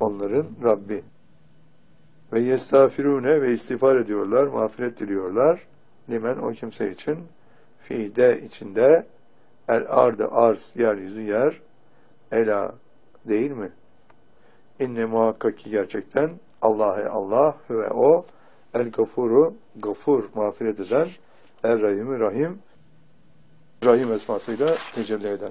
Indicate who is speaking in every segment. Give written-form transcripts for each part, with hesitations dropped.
Speaker 1: onların Rabbi. Ve yestağfirune ve istiğfar ediyorlar, mağfiret diliyorlar. Limen o kimse için, fi de içinde, el ardı arz, yeryüzü yer, ela değil mi? İnne muhakkak ki gerçekten Allah ve o el gafuru, gafur mağfiret eden, el rahimi rahim, rahim esmasıyla tecelli eden.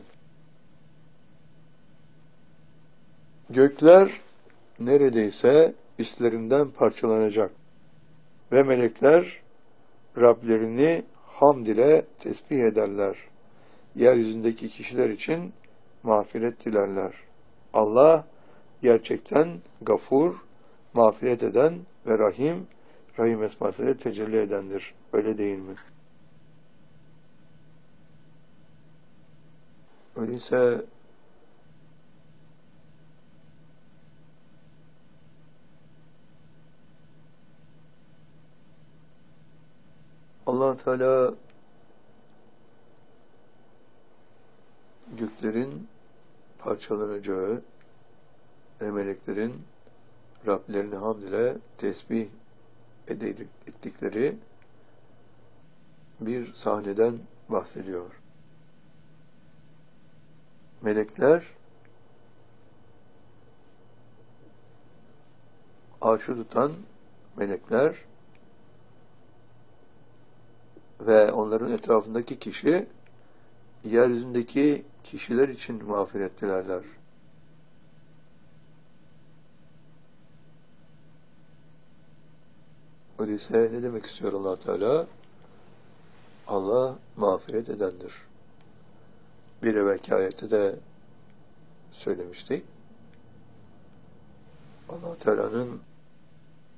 Speaker 1: Gökler neredeyse üstlerinden parçalanacak ve melekler Rablerini hamd ile tesbih ederler. Yeryüzündeki kişiler için mağfiret dilerler. Allah gerçekten gafur, mağfiret eden ve rahim, rahim esmasıyla tecelli edendir. Öyle değil mi? Öyleyse Allah Teala göklerin parçalanacağı ve meleklerin Rablerini hamd ile tesbih ettikleri bir sahneden bahsediyor. Melekler arşı tutan melekler ve onların etrafındaki kişi yeryüzündeki kişiler için mağfiret dilerler. Öyleyse ne demek istiyor Allah Teala? Allah mağfiret edendir. Bir evvelki ayette de söylemiştik. Allah Teala'nın